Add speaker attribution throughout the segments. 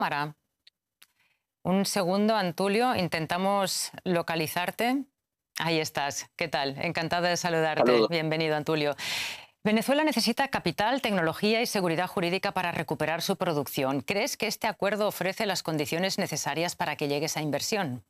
Speaker 1: cámara. Un segundo, Antulio, intentamos localizarte. Ahí estás. ¿Qué tal? Encantada de saludarte.
Speaker 2: Saludos.
Speaker 1: Bienvenido, Antulio. Venezuela necesita capital, tecnología y seguridad jurídica para recuperar su producción. ¿Crees que este acuerdo ofrece las condiciones necesarias para que llegue esa inversión?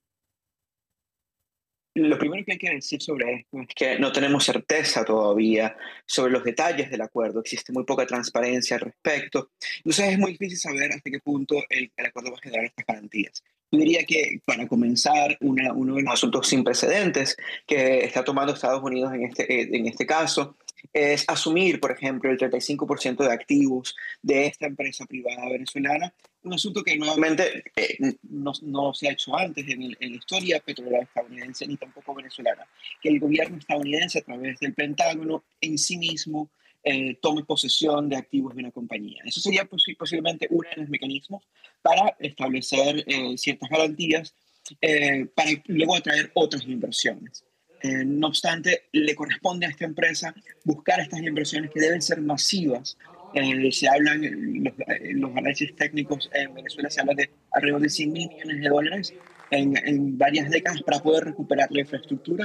Speaker 2: Lo primero que hay que decir sobre esto es que no tenemos certeza todavía sobre los detalles del acuerdo. Existe muy poca transparencia al respecto. Entonces es muy difícil saber hasta qué punto el acuerdo va a generar estas garantías. Yo diría que para comenzar, uno de los asuntos sin precedentes que está tomando Estados Unidos en este caso es asumir, por ejemplo, el 35% de activos de esta empresa privada venezolana, un asunto que nuevamente no se ha hecho antes en la historia petrolera estadounidense ni tampoco venezolana, que el gobierno estadounidense a través del Pentágono en sí mismo tome posesión de activos de una compañía. Eso sería posiblemente uno de los mecanismos para establecer ciertas garantías para luego atraer otras inversiones. No obstante, le corresponde a esta empresa buscar estas inversiones que deben ser masivas. Se hablan, los análisis técnicos en Venezuela se habla de alrededor de $100.000 millones en varias décadas para poder recuperar la infraestructura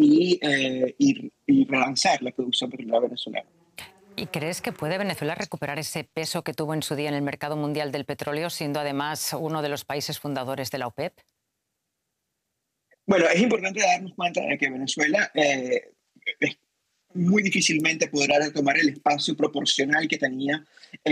Speaker 2: y relanzar la producción petrolera venezolana.
Speaker 1: ¿Y crees que puede Venezuela recuperar ese peso que tuvo en su día en el mercado mundial del petróleo, siendo además uno de los países fundadores de la OPEP?
Speaker 2: Bueno, es importante darnos cuenta de que Venezuela muy difícilmente podrá retomar el espacio proporcional que tenía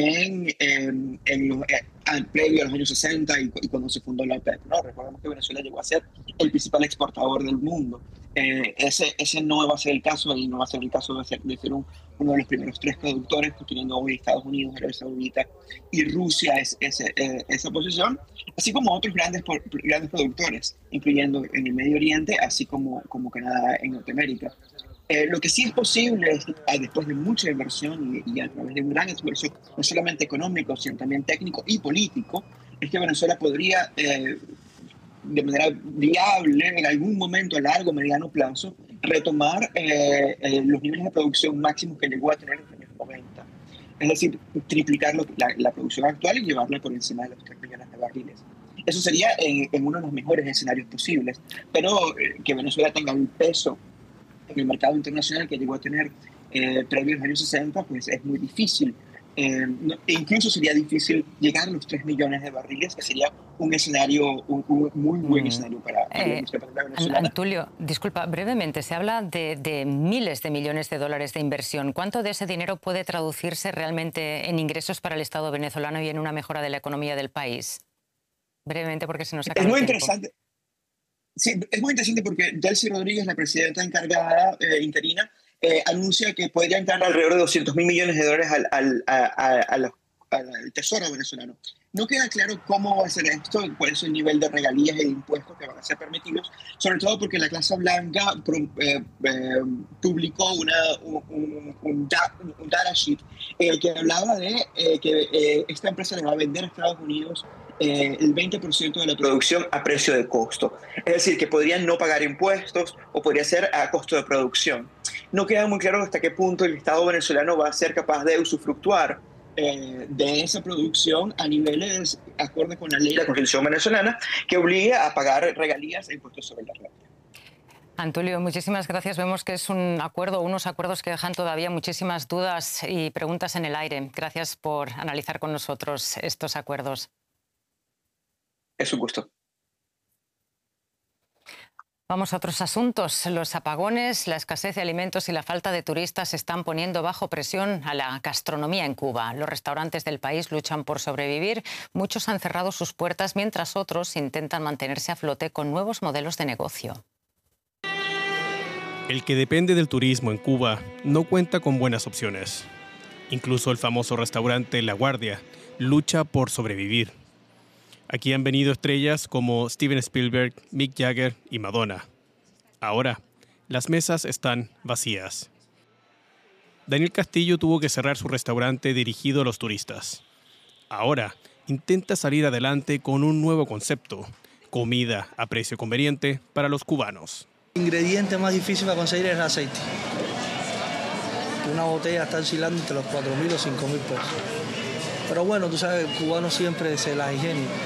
Speaker 2: previo a los años 60 y cuando se fundó la OPEP, ¿no? Recordemos que Venezuela llegó a ser el principal exportador del mundo. Ese no va a ser el caso y no va a ser el caso de ser uno de los primeros tres productores, teniendo hoy Estados Unidos, Arabia Saudita y Rusia esa posición, así como otros grandes productores, incluyendo en el Medio Oriente, así como Canadá en Norteamérica. Lo que sí es posible es, después de mucha inversión y a través de un gran esfuerzo, no solamente económico, sino también técnico y político, es que Venezuela podría, de manera viable, en algún momento a largo o mediano plazo, retomar los niveles de producción máximos que llegó a tener en los años 90. Es decir, triplicar la producción actual y llevarla por encima de los 3 millones de barriles. Eso sería en uno de los mejores escenarios posibles, pero que Venezuela tenga un peso en el mercado internacional que llegó a tener previo a los años 60, pues es muy difícil. Incluso sería difícil llegar a los 3 millones de barriles, que sería un escenario, un muy buen escenario para la industria petrolera venezolana.
Speaker 1: Antulio, disculpa, brevemente, se habla de miles de millones de dólares de inversión. ¿Cuánto de ese dinero puede traducirse realmente en ingresos para el Estado venezolano y en una mejora de la economía del país? Brevemente, porque se nos acaba el tiempo.
Speaker 2: Interesante. Sí, es muy interesante porque Delcy Rodríguez, la presidenta encargada interina, anuncia que podría entrar alrededor de $200.000 millones al Tesoro venezolano. No queda claro cómo va a ser esto, cuál es el nivel de regalías e impuestos que van a ser permitidos, sobre todo porque la Casa Blanca publicó un data sheet que hablaba de que esta empresa le va a vender a Estados Unidos el 20% de la producción a precio de costo. Es decir, que podrían no pagar impuestos o podría ser a costo de producción. No queda muy claro hasta qué punto el Estado venezolano va a ser capaz de usufructuar de esa producción a niveles acorde con la ley de la Constitución venezolana que obliga a pagar regalías e impuestos sobre la renta.
Speaker 1: Antulio, muchísimas gracias. Vemos que es un acuerdo, unos acuerdos que dejan todavía muchísimas dudas y preguntas en el aire. Gracias por analizar con nosotros estos acuerdos.
Speaker 2: Es un gusto.
Speaker 1: Vamos a otros asuntos. Los apagones, la escasez de alimentos y la falta de turistas están poniendo bajo presión a la gastronomía en Cuba. Los restaurantes del país luchan por sobrevivir. Muchos han cerrado sus puertas, mientras otros intentan mantenerse a flote con nuevos modelos de negocio.
Speaker 3: El que depende del turismo en Cuba no cuenta con buenas opciones. Incluso el famoso restaurante La Guardia lucha por sobrevivir. Aquí han venido estrellas como Steven Spielberg, Mick Jagger y Madonna. Ahora, las mesas están vacías. Daniel Castillo tuvo que cerrar su restaurante dirigido a los turistas. Ahora, intenta salir adelante con un nuevo concepto: comida a precio conveniente para los cubanos.
Speaker 4: El ingrediente más difícil para conseguir es el aceite. Una botella está oscilando entre los 4.000 o 5.000 pesos. Pero bueno, tú sabes, el cubano siempre se la higiene.